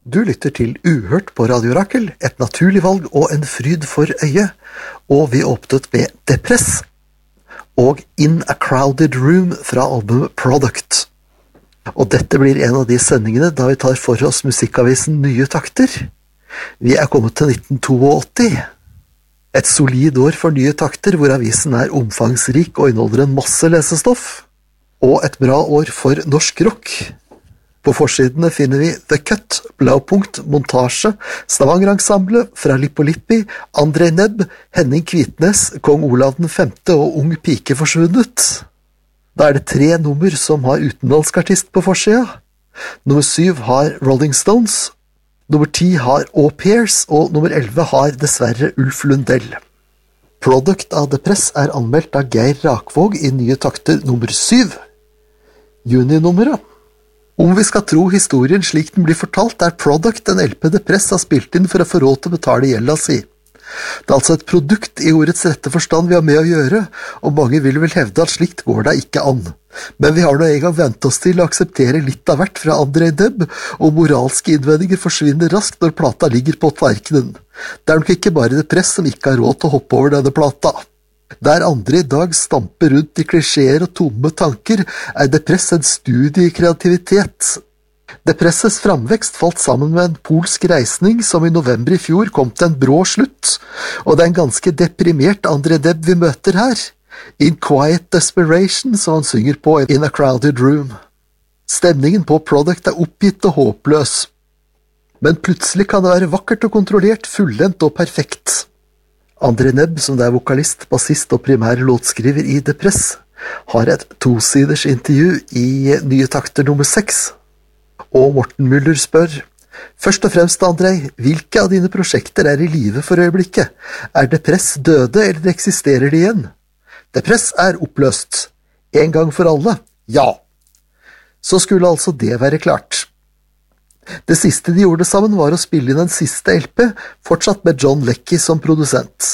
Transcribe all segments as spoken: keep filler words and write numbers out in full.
Du lytter til Uhørt på Radio Rakel, et naturlig valg og en fryd for øyet, og vi åpnet med Depress og In a Crowded Room fra albumet Product. Og dette blir en av de sendingene da vi tar for oss musikkavisen Nye Takter. Vi er kommet til nitten åttito, et solid år for Nye Takter hvor avisen er omfangsrik og inneholder en masse lesestoff, og et bra år for norsk rock. På forsidene finner vi The Cut, Blaupunkt, Montasje, Stavanger-ensemble, Fra Lippo-Lippi, André Nebb, Henning Kvitnes, Kong Olav den femte og Ung pike forsvunnet. Da er det tre nummer som har utenlandsk artist på forsida. Nummer syv har Rolling Stones, nummer ti har Au Pairs, og nummer elleve har dessverre Ulf Lundell. Product av Depress er anmeldt av Geir Rakvåg i Nye Takter nummer syv. Juni-nummeret. Om vi skal tro historien slik den blir fortalt, er Product en L P Depress har spilt inn for å få råd til å betale gjelda si. Det er altså et produkt i ordets rette forstand vi har med å gjøre, og mange vil vel hevde at slikt går da ikke an. Men vi har nå en gang vent oss til å akseptere litt av hvert fra André Nebb, og moralske innvendinger forsvinner raskt når plata ligger på tverkenen. Det er nok ikke bare Depress som ikke har råd til å hoppe over denne plata. Der andre i dag stamper rundt i klisjeer og tomme tanker, er Depress en studie i kreativitet. Depresses framvekst falt sammen med en polsk reisning som i november i fjor kom til en brå slutt, og det er en ganske deprimert André Nebb vi møter her. In Quiet Desperation, som han synger på In a Crowded Room. Stemningen på Product er oppgitt og håpløs. Men plutselig kan det være vakkert og kontrollert, fullendt og perfekt. André Nebb, som det er vokalist, bassist og primær låtskriver i Depress, har et tosiders intervju i Nye Takter nummer seks. Og Morten Müller spør, først og fremst André, hvilke av dine prosjekter er i live for øyeblikket? Er Depress døde, eller eksisterer de igjen? Depress er oppløst. En gang for alle? Ja. Så skulle altså det være klart. Det siste de gjorde sammen var å spille inn en siste L P, fortsatt med John Leckie som produsent.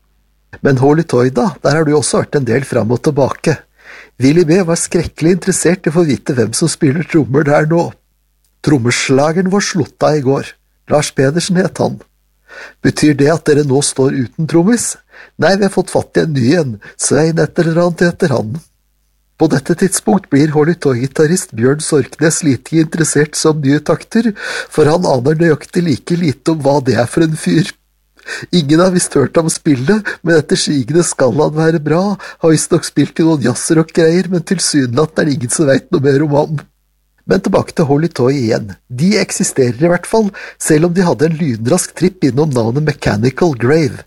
Men Holy Toy da, der har du også vært en del fram og tilbake. Willy B var skrekkelig interessert i å få vite hvem som spiller trommer der nå. Trommeslageren vår slutta i går. Lars Pedersen het han. Betyr det at dere nå står uten trommis? Nei, vi har fått fatt i en ny en. Svein et eller annet heter han. På dette tidspunkt blir Holy Toy-gitarrist Bjørn Sorknes lite interessert som Nye Takter, for han aner nøyaktig like lite om hva det er for en fyr. Ingen har visst hørt ham spille, men etter sigende skal han være bra, har visst nok spilt i noen jazzer og greier, men tilsynelatende er det ingen som vet noe mer om ham. Men tilbake til Holy Toy igjen. De eksisterer i hvert fall, selv om de hadde en lynrask tripp innom navnet Mechanical Grave.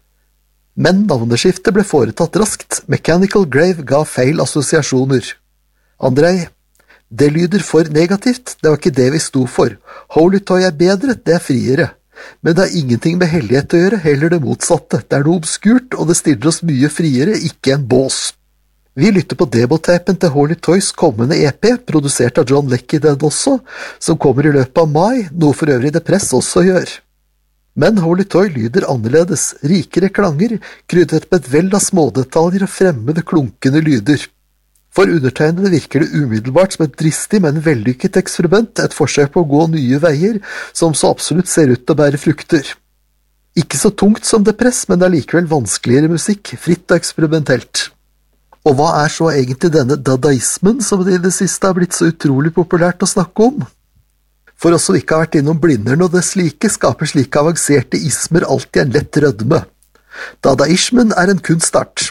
Men navneskiftet ble foretatt raskt. Mechanical Grave ga feil assosiasjoner. André, det lyder for negativt, det var ikke det vi sto for. Holy Toy er bedre, det er friere. Men det har ingenting med hellighet å gjøre, heller det motsatte. Det er noe obskurt, og det stiller oss mye friere, ikke en bås. Vi lytter på demotapen til Holy Toys kommende E P, produsert av John Leckie den også, som kommer i løpet av mai, noe for øvrig Depress også gjør. Men Holy Toy lyder annerledes, rikere klanger, krydret med et veld av smådetaljer og fremmede klunkende lyder. For undertegnede virker det umiddelbart som et dristig, men vellykket eksperiment, et forsøk på å gå nye veier, som så absolutt ser ut til å bære frukter. Ikke så tungt som Depress, men det er likevel vanskeligere musikk, fritt og eksperimentelt. Og hva er så egentlig denne dadaismen, som det i det siste har blitt så utrolig populært å snakke om? For oss som ikke har vært innom Blindern og det slike, skaper slike avanserte ismer alltid en lett rødme. Dadaismen er en kunstart.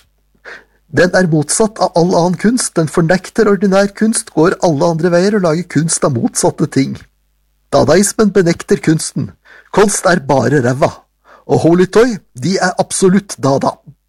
Den er motsatt av all annen kunst, den fornekter ordinær kunst, går alle andre veier og lager kunst av motsatte ting. Dadaismen benekter kunsten. Kunst er bare ræva. Og Holy Toy, de er absolutt dada.